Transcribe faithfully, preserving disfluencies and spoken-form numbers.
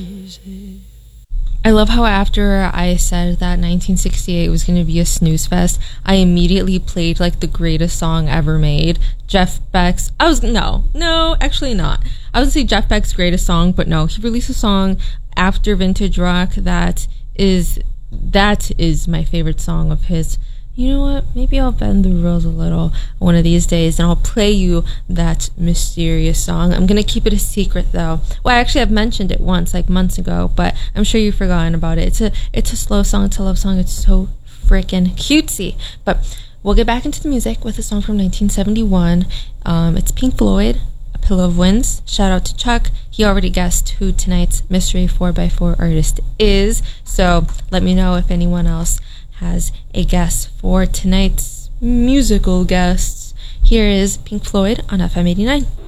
I love how after I said that nineteen sixty-eight was going to be a snooze fest, I immediately played like the greatest song ever made, Jeff Beck's. I was no, no, actually not. I would say Jeff Beck's greatest song, but no, he released a song after Vintage Rock that is that is my favorite song of his. You know what? Maybe I'll bend the rules a little one of these days and I'll play you that mysterious song. I'm going to keep it a secret though. Well, I actually have mentioned it once, like months ago, but I'm sure you've forgotten about it. It's a it's a slow song, it's a love song. It's so freaking cutesy. But we'll get back into the music with a song from nineteen seventy-one. Um, it's Pink Floyd, A Pillow of Winds. Shout out to Chuck. He already guessed who tonight's mystery four by four artist is. So let me know if anyone else has a guess for tonight's musical guests. Here is Pink Floyd on F M eighty-nine.